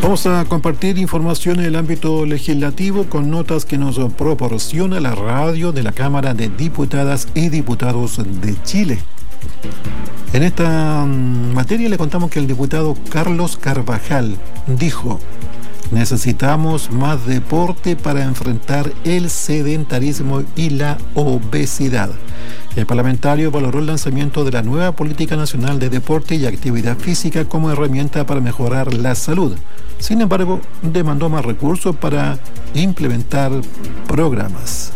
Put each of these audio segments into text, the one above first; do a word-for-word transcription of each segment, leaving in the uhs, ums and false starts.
Vamos a compartir información en el ámbito legislativo con notas que nos proporciona la radio de la Cámara de Diputadas y Diputados de Chile. En esta materia le contamos que el diputado Carlos Carvajal dijo: necesitamos más deporte para enfrentar el sedentarismo y la obesidad. El parlamentario valoró el lanzamiento de la nueva Política Nacional de Deporte y Actividad Física como herramienta para mejorar la salud. Sin embargo, demandó más recursos para implementar programas.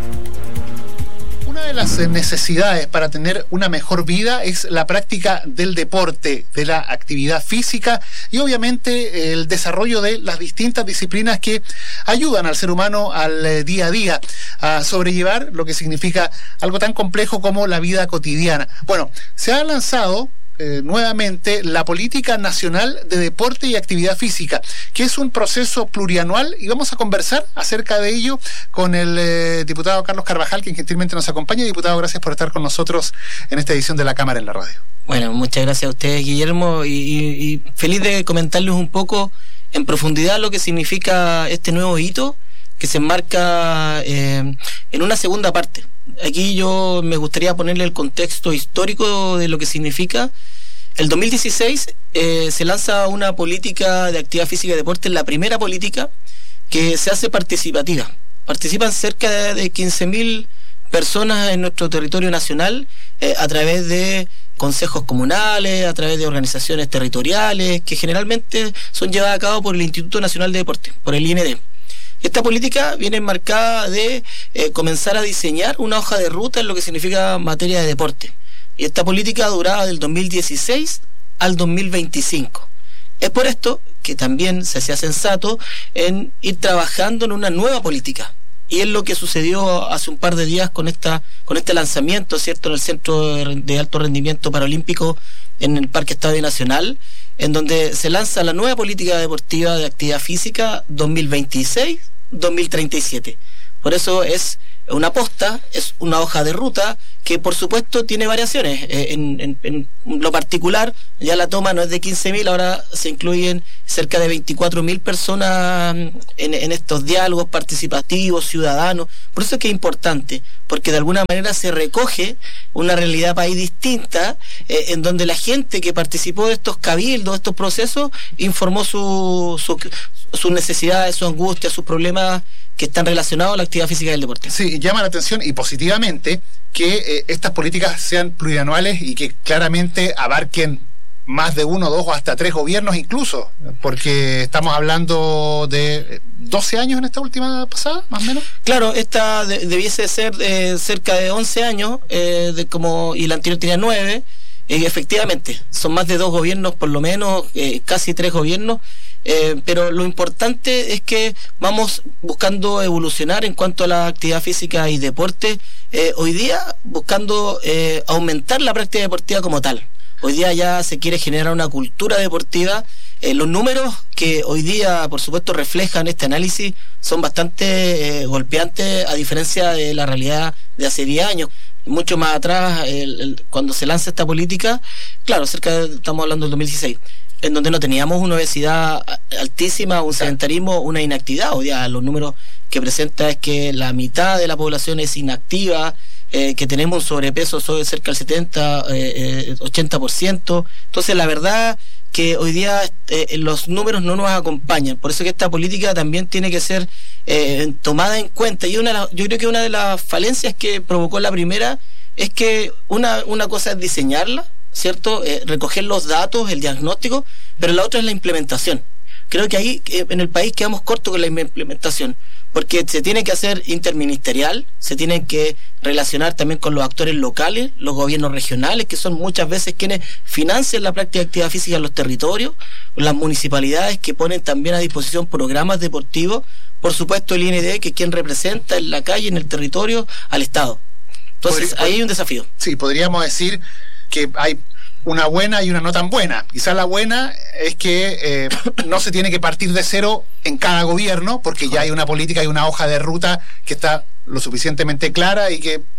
Una de las necesidades para tener una mejor vida es la práctica del deporte, de la actividad física y obviamente el desarrollo de las distintas disciplinas que ayudan al ser humano al día a día a sobrellevar lo que significa algo tan complejo como la vida cotidiana. Bueno, se ha lanzado Eh, nuevamente la Política Nacional de Deporte y Actividad Física, que es un proceso plurianual, y vamos a conversar acerca de ello con el eh, diputado Carlos Carvajal, quien gentilmente nos acompaña. Diputado, gracias por estar con nosotros en esta edición de La Cámara en la Radio. Bueno, muchas gracias a ustedes, Guillermo, y, y, y feliz de comentarles un poco en profundidad lo que significa este nuevo hito que se enmarca eh, en una segunda parte. Aquí yo me gustaría ponerle el contexto histórico de lo que significa. El dos mil dieciséis eh, se lanza una política de actividad física y deporte, la primera política que se hace participativa. Participan cerca de quince mil personas en nuestro territorio nacional eh, a través de consejos comunales, a través de organizaciones territoriales que generalmente son llevadas a cabo por el Instituto Nacional de Deporte, por el I N D. Esta política viene enmarcada de eh, comenzar a diseñar una hoja de ruta en lo que significa materia de deporte. Y esta política duraba del dos mil dieciséis al dos mil veinticinco. Es por esto que también se hacía sensato en ir trabajando en una nueva política. Y es lo que sucedió hace un par de días con esta con este lanzamiento, ¿cierto?, en el Centro de Alto Rendimiento Paralímpico en el Parque Estadio Nacional, en donde se lanza la nueva política deportiva de actividad física dos mil veintiséis a dos mil treinta y siete. Por eso es una aposta, es una hoja de ruta que por supuesto tiene variaciones. Eh, en, en, en lo particular, ya la toma no es de quince mil, ahora se incluyen cerca de veinticuatro mil personas en, en estos diálogos participativos, ciudadanos. Por eso es que es importante, porque de alguna manera se recoge una realidad país distinta, eh, en donde la gente que participó de estos cabildos, de estos procesos, informó su, su, sus necesidades, sus angustias, sus problemas que están relacionados a la actividad física y el deporte. Sí, llama la atención y positivamente que eh, estas políticas sean plurianuales y que claramente abarquen más de uno, dos o hasta tres gobiernos incluso, porque estamos hablando de doce años en esta última pasada, más o menos. Claro, esta de, debiese ser eh, cerca de once años, eh, de como y la anterior tenía nueve, y efectivamente, son más de dos gobiernos por lo menos, eh, casi tres gobiernos. Eh, pero lo importante es que vamos buscando evolucionar en cuanto a la actividad física y deporte, eh, hoy día buscando eh, aumentar la práctica deportiva como tal. Hoy día ya se quiere generar una cultura deportiva. Eh, los números que hoy día por supuesto reflejan este análisis son bastante eh, golpeantes, a diferencia de la realidad de hace diez años. Mucho más atrás, el, el, cuando se lanza esta política, claro, cerca de, estamos hablando del dos mil dieciséis, en donde no teníamos una obesidad altísima, un sedentarismo, una inactividad. Hoy día los números que presenta es que la mitad de la población es inactiva, eh, que tenemos un sobrepeso sobre cerca del setenta, eh, ochenta por ciento. Entonces la verdad que hoy día eh, los números no nos acompañan. Por eso que esta política también tiene que ser eh, tomada en cuenta. Y una de las, yo creo que una de las falencias que provocó la primera es que una, una cosa es diseñarla, ¿cierto? Eh, recoger los datos, el diagnóstico, pero la otra es la implementación. Creo que ahí eh, en el país quedamos cortos con la implementación, porque se tiene que hacer interministerial, se tiene que relacionar también con los actores locales, los gobiernos regionales, que son muchas veces quienes financian la práctica de actividad física en los territorios, las municipalidades que ponen también a disposición programas deportivos, por supuesto el I N D, que es quien representa en la calle, en el territorio, al Estado. Entonces ahí hay un desafío. Sí, podríamos decir que hay una buena y una no tan buena. Quizás la buena es que eh, no se tiene que partir de cero en cada gobierno, porque ya hay una política y una hoja de ruta que está lo suficientemente clara y que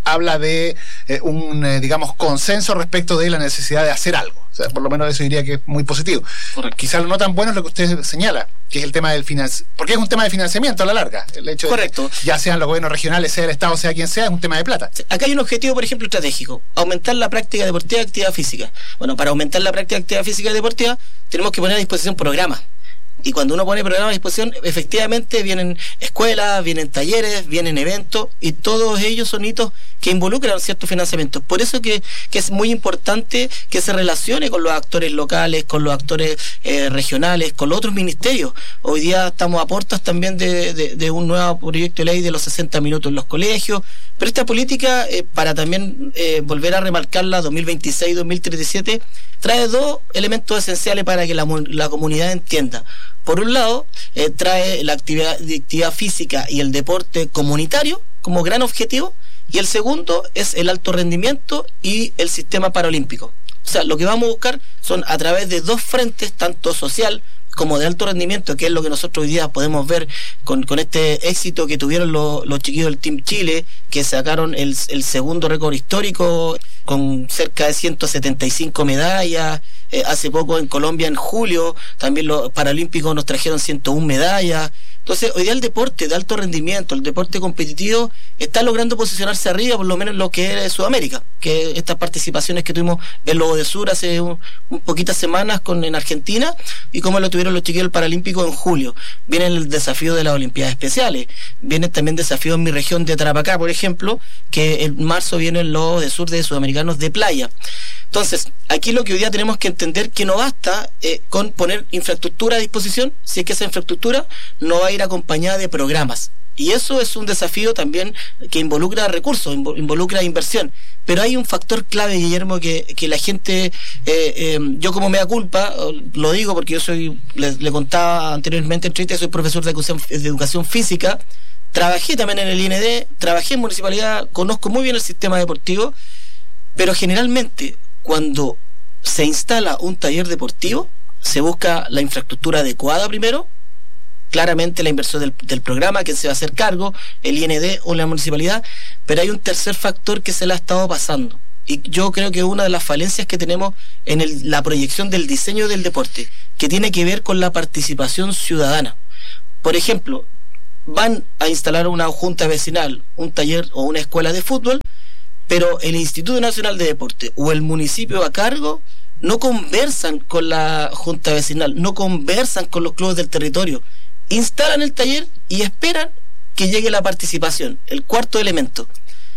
habla de eh, un, eh, digamos, consenso respecto de la necesidad de hacer algo. O sea, por lo menos eso diría que es muy positivo. Correcto. Quizás lo no tan bueno es lo que usted señala, que es el tema del financiamiento, porque es un tema de financiamiento a la larga. El hecho Correcto. De que ya sean los gobiernos regionales, sea el Estado, sea quien sea, es un tema de plata. Acá hay un objetivo, por ejemplo, estratégico: aumentar la práctica deportiva y actividad física. Bueno, para aumentar la práctica de actividad física y deportiva tenemos que poner a disposición programas. Y cuando uno pone programas a disposición, efectivamente vienen escuelas, vienen talleres, vienen eventos, y todos ellos son hitos que involucran cierto financiamiento. Por eso que, que es muy importante que se relacione con los actores locales, con los actores eh, regionales, con los otros ministerios. Hoy día estamos a puertas también de, de, de un nuevo proyecto de ley de los sesenta minutos en los colegios, pero esta política, eh, para también eh, volver a remarcarla, dos mil veintiséis dos mil treinta y siete, trae dos elementos esenciales para que la, la comunidad entienda. Por un lado, eh, trae la actividad, la actividad física y el deporte comunitario como gran objetivo, y el segundo es el alto rendimiento y el sistema paralímpico. O sea, lo que vamos a buscar son, a través de dos frentes, tanto social como de alto rendimiento, que es lo que nosotros hoy día podemos ver con, con este éxito que tuvieron los, los chiquillos del Team Chile, que sacaron el, el segundo récord histórico con cerca de ciento setenta y cinco medallas. Eh, hace poco en Colombia, en julio, también los paralímpicos nos trajeron ciento una medallas. Entonces, hoy día el deporte de alto rendimiento, el deporte competitivo, está logrando posicionarse arriba, por lo menos en lo que es Sudamérica, que estas participaciones que tuvimos en Lobo de Sur hace un, un poquitas semanas con en Argentina, y como lo tuvieron los chiquillos del Paralímpico en julio. Viene el desafío de las Olimpiadas Especiales, viene también desafío en mi región de Tarapacá, por ejemplo, que en marzo viene el Lobo de Sur de Sudamericanos de Playa. Entonces, aquí lo que hoy día tenemos que entender que no basta eh, con poner infraestructura a disposición, si es que esa infraestructura no va a ir acompañada de programas. Y eso es un desafío también que involucra recursos, involucra inversión. Pero hay un factor clave, Guillermo, que, que la gente, eh, eh, yo como mea culpa, lo digo porque yo soy, le, le contaba anteriormente, soy profesor de educación, de educación física, trabajé también en el I N D, trabajé en municipalidad, conozco muy bien el sistema deportivo, pero generalmente cuando se instala un taller deportivo, se busca la infraestructura adecuada primero, claramente la inversión del, del programa, que se va a hacer cargo, el I N D o la municipalidad, pero hay un tercer factor que se le ha estado pasando. Y yo creo que una de las falencias que tenemos en el, la proyección del diseño del deporte, que tiene que ver con la participación ciudadana. Por ejemplo, van a instalar una junta vecinal, un taller o una escuela de fútbol, pero el Instituto Nacional de Deporte o el municipio a cargo no conversan con la junta vecinal, no conversan con los clubes del territorio, instalan el taller y esperan que llegue la participación, el cuarto elemento.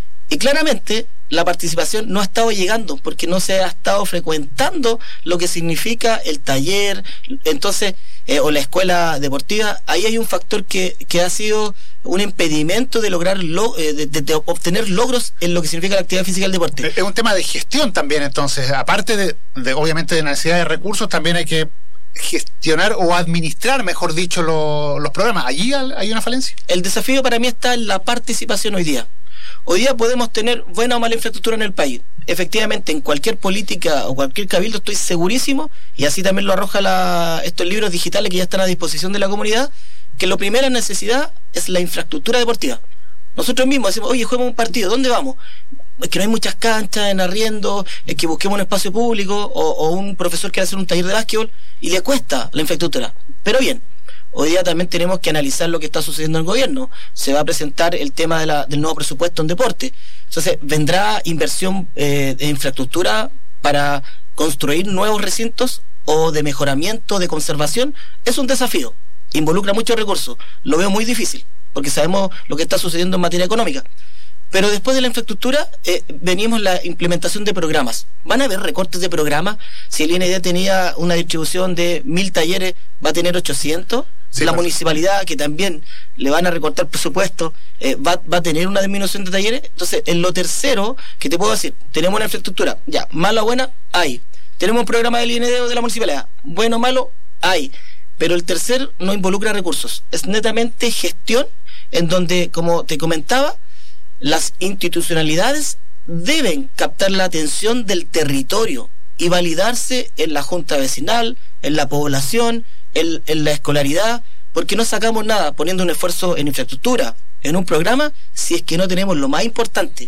Y claramente la participación no ha estado llegando porque no se ha estado frecuentando lo que significa el taller, entonces eh, o la escuela deportiva. Ahí hay un factor que, que ha sido un impedimento de lograr lo, eh, de, de, de obtener logros en lo que significa la actividad física del deporte. Es un tema de gestión también, entonces, aparte de, de obviamente de necesidad de recursos, también hay que gestionar o administrar, mejor dicho, lo, los programas. ¿Allí hay una falencia? El desafío para mí está en la participación hoy día. Hoy día podemos tener buena o mala infraestructura en el país. Efectivamente, en cualquier política o cualquier cabildo estoy segurísimo, y así también lo arroja la, estos libros digitales que ya están a disposición de la comunidad, que la primera necesidad es la infraestructura deportiva. Nosotros mismos decimos, oye, juguemos un partido, ¿dónde vamos? Es que no hay muchas canchas en arriendo, es que busquemos un espacio público, o, o un profesor quiere hacer un taller de básquetbol, y le cuesta la infraestructura. Pero bien, hoy día también tenemos que analizar lo que está sucediendo en el gobierno. Se va a presentar el tema de la, del nuevo presupuesto en deporte. Entonces, ¿vendrá inversión eh, de infraestructura para construir nuevos recintos o de mejoramiento, de conservación? Es un desafío. Involucra muchos recursos. Lo veo muy difícil, porque sabemos lo que está sucediendo en materia económica. Pero después de la infraestructura, eh, venimos la implementación de programas. ¿Van a haber recortes de programas? Si el I N D tenía una distribución de mil talleres, ¿va a tener ochocientos? Sí, la municipalidad, que también le van a recortar presupuesto, eh, va, va a tener una disminución de talleres. Entonces, en lo tercero, que te puedo decir, tenemos una infraestructura, ya, mala o buena, hay. Tenemos un programa del I N D o de la municipalidad, bueno o malo, hay. Pero el tercer no involucra recursos, es netamente gestión, en donde, como te comentaba, las institucionalidades deben captar la atención del territorio y validarse en la junta vecinal, en la población, en, en la escolaridad, porque no sacamos nada poniendo un esfuerzo en infraestructura, en un programa, si es que no tenemos lo más importante,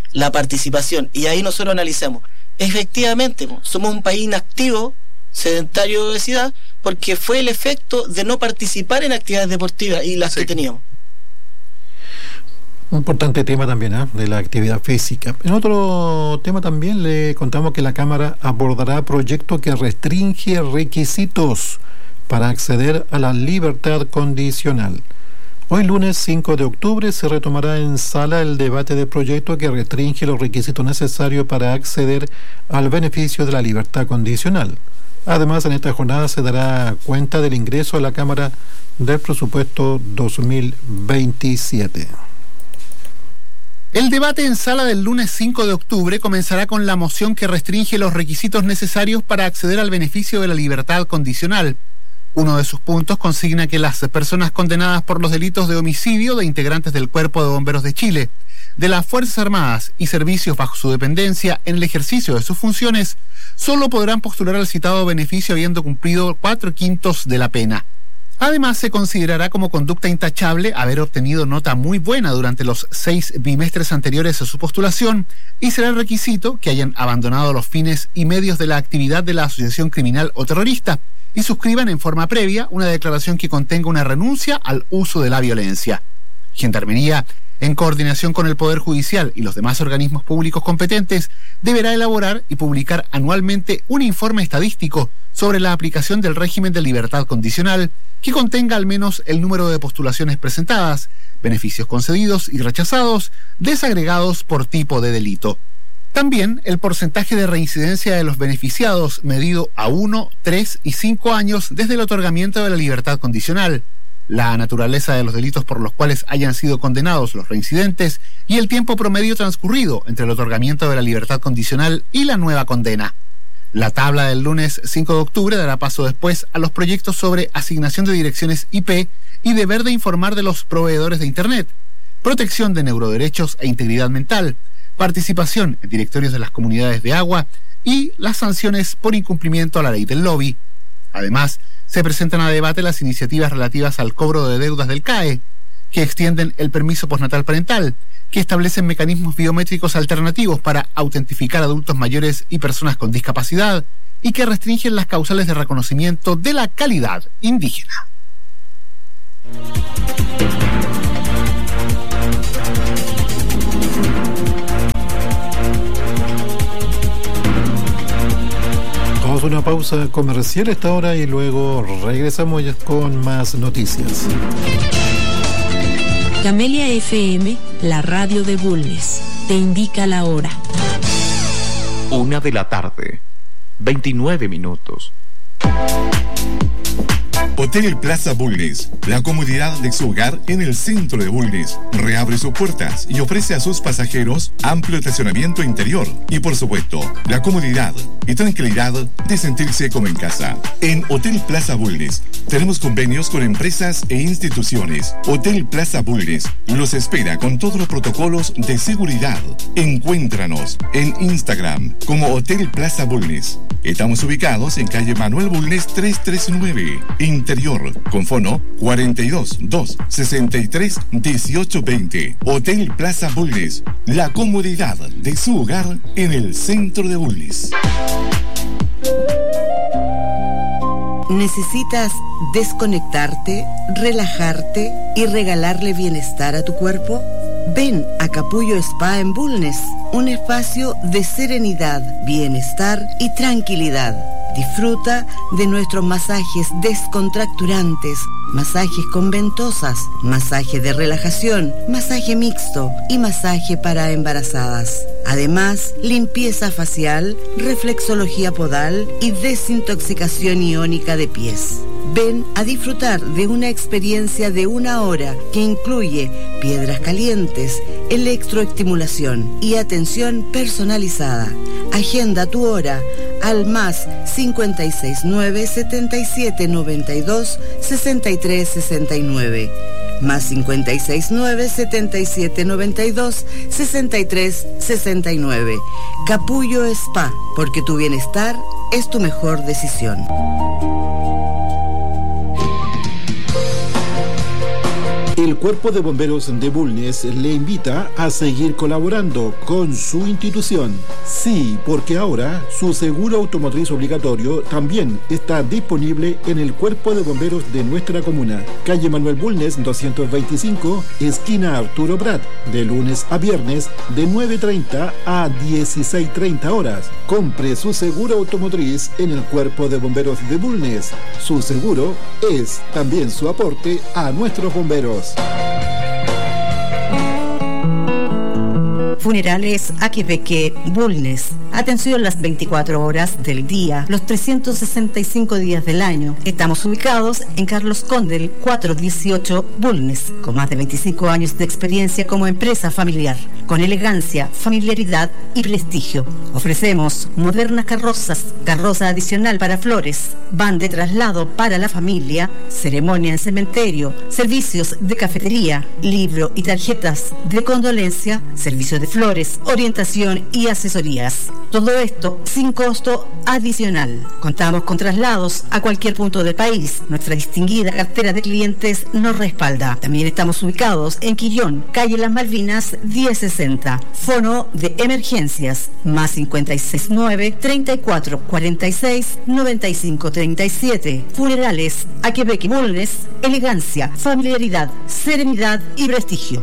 la participación. Y ahí nosotros analizamos, efectivamente, somos un país inactivo, sedentario de obesidad, porque fue el efecto de no participar en actividades deportivas y las sí. que teníamos. Un importante tema también, ¿eh? de la actividad física. En otro tema también le contamos que la Cámara abordará proyecto que restringe requisitos para acceder a la libertad condicional. Hoy lunes cinco de octubre se retomará en sala el debate del proyecto que restringe los requisitos necesarios para acceder al beneficio de la libertad condicional. Además, en esta jornada se dará cuenta del ingreso a la Cámara del presupuesto dos mil veintisiete. El debate en sala del lunes cinco de octubre comenzará con la moción que restringe los requisitos necesarios para acceder al beneficio de la libertad condicional. Uno de sus puntos consigna que las personas condenadas por los delitos de homicidio de integrantes del Cuerpo de Bomberos de Chile, de las Fuerzas Armadas y servicios bajo su dependencia en el ejercicio de sus funciones, solo podrán postular al citado beneficio habiendo cumplido cuatro quintos de la pena. Además, se considerará como conducta intachable haber obtenido nota muy buena durante los seis bimestres anteriores a su postulación y será el requisito que hayan abandonado los fines y medios de la actividad de la asociación criminal o terrorista y suscriban en forma previa una declaración que contenga una renuncia al uso de la violencia. Gendarmería, en coordinación con el Poder Judicial y los demás organismos públicos competentes, deberá elaborar y publicar anualmente un informe estadístico sobre la aplicación del régimen de libertad condicional que contenga al menos el número de postulaciones presentadas, beneficios concedidos y rechazados, desagregados por tipo de delito. También el porcentaje de reincidencia de los beneficiados medido a uno, tres y cinco años desde el otorgamiento de la libertad condicional, la naturaleza de los delitos por los cuales hayan sido condenados los reincidentes y el tiempo promedio transcurrido entre el otorgamiento de la libertad condicional y la nueva condena. La tabla del lunes cinco de octubre dará paso después a los proyectos sobre asignación de direcciones I P y deber de informar de los proveedores de Internet, protección de neuroderechos e integridad mental, participación en directorios de las comunidades de agua y las sanciones por incumplimiento a la ley del lobby. Además, se presentan a debate las iniciativas relativas al cobro de deudas del C A E, que extienden el permiso postnatal parental, que establecen mecanismos biométricos alternativos para autentificar adultos mayores y personas con discapacidad, y que restringen las causales de reconocimiento de la calidad indígena. Vamos a una pausa comercial a esta hora y luego regresamos ya con más noticias. Camelia F M, la radio de Bulnes, te indica la hora. Una de la tarde, veintinueve minutos. Hotel Plaza Bulnes, la comodidad de su hogar en el centro de Bulnes, reabre sus puertas y ofrece a sus pasajeros amplio estacionamiento interior y, por supuesto, la comodidad y tranquilidad de sentirse como en casa. En Hotel Plaza Bulnes tenemos convenios con empresas e instituciones. Hotel Plaza Bulnes los espera con todos los protocolos de seguridad. Encuéntranos en Instagram como Hotel Plaza Bulnes. Estamos ubicados en calle Manuel Bulnes trescientos treinta y nueve, Interior, con fono cuarenta y dos, dos, sesenta y tres, dieciocho veinte. Hotel Plaza Bulnes, la comodidad de su hogar en el centro de Bulnes. ¿Necesitas desconectarte, relajarte y regalarle bienestar a tu cuerpo? Ven a Capullo Spa en Bulnes, un espacio de serenidad, bienestar y tranquilidad. Disfruta de nuestros masajes descontracturantes, masajes con ventosas, masaje de relajación, masaje mixto y masaje para embarazadas. Además, limpieza facial, reflexología podal y desintoxicación iónica de pies. Ven a disfrutar de una experiencia de una hora que incluye piedras calientes, electroestimulación y atención personalizada. Agenda tu hora al más cincuenta y seis, nueve, setenta y siete, noventa y dos, sesenta y tres, sesenta y nueve. Más cincuenta y seis, nueve, setenta y siete, noventa y dos, sesenta y tres, sesenta y nueve. Capullo Spa, porque tu bienestar es tu mejor decisión. El Cuerpo de Bomberos de Bulnes le invita a seguir colaborando con su institución. Sí, porque ahora su seguro automotriz obligatorio también está disponible en el Cuerpo de Bomberos de nuestra comuna. Calle Manuel Bulnes doscientos veinticinco, esquina Arturo Prat, de lunes a viernes de nueve treinta a dieciséis treinta horas. Compre su seguro automotriz en el Cuerpo de Bomberos de Bulnes. Su seguro es también su aporte a nuestros bomberos. Funerales Aquipeque Bulnes. Atención las veinticuatro horas del día, los trescientos sesenta y cinco días del año. Estamos ubicados en Carlos Condel cuatrocientos dieciocho Bulnes, con más de veinticinco años de experiencia como empresa familiar, con elegancia, familiaridad y prestigio. Ofrecemos modernas carrozas, carroza adicional para flores, van de traslado para la familia, ceremonia en cementerio, servicios de cafetería, libro y tarjetas de condolencia, servicio de flores, orientación y asesorías. Todo esto sin costo adicional. Contamos con traslados a cualquier punto del país. Nuestra distinguida cartera de clientes nos respalda. También estamos ubicados en Quillón, calle Las Malvinas diez sesenta. Fono de emergencias más cincuenta y seis nueve, treinta y cuatro cuarenta y seis, noventa y cinco treinta y siete. Funerales Aquipeque Bulnes, elegancia, familiaridad, serenidad y prestigio.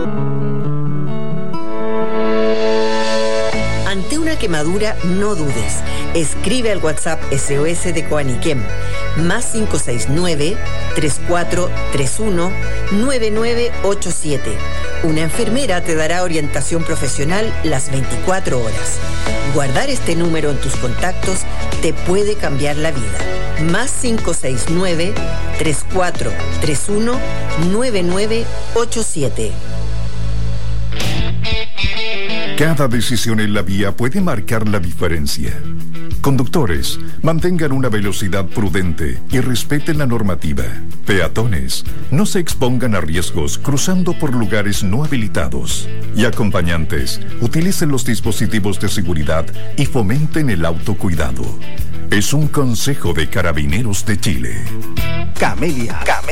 Ante una quemadura, no dudes. Escribe al WhatsApp S O S de Coaniquem, más cinco seis nueve, tres cuatro tres uno, nueve nueve ocho siete. Una enfermera te dará orientación profesional las veinticuatro horas. Guardar este número en tus contactos te puede cambiar la vida. Más cinco seis nueve, tres cuatro tres uno, nueve nueve ocho siete. Cada decisión en la vía puede marcar la diferencia. Conductores, mantengan una velocidad prudente y respeten la normativa. Peatones, no se expongan a riesgos cruzando por lugares no habilitados. Y acompañantes, utilicen los dispositivos de seguridad y fomenten el autocuidado. Es un consejo de Carabineros de Chile. Camelia. Camelia.